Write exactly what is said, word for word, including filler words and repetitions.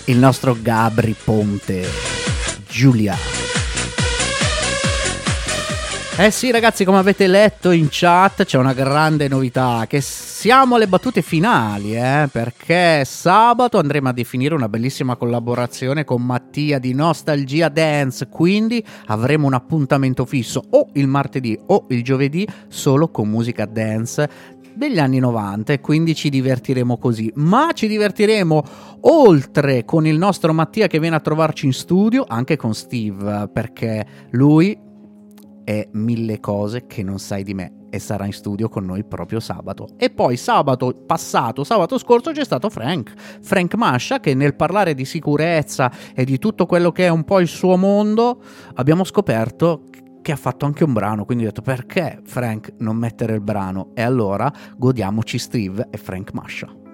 il nostro Gabri Ponte, Giulia. Eh sì ragazzi, come avete letto in chat c'è una grande novità, che siamo alle battute finali, eh, perché sabato andremo a definire una bellissima collaborazione con Mattia di Nostalgia Dance, quindi avremo un appuntamento fisso o il martedì o il giovedì solo con musica dance degli anni novanta, e quindi ci divertiremo così. Ma ci divertiremo oltre con il nostro Mattia che viene a trovarci in studio anche con Steve, perché lui è mille cose che non sai di me e sarà in studio con noi proprio sabato. E poi sabato passato, sabato scorso, c'è stato Frank Frank Mascia, che nel parlare di sicurezza e di tutto quello che è un po' il suo mondo abbiamo scoperto che ha fatto anche un brano, quindi ho detto perché Frank non mettere il brano, e allora godiamoci Steve e Frank Mascia.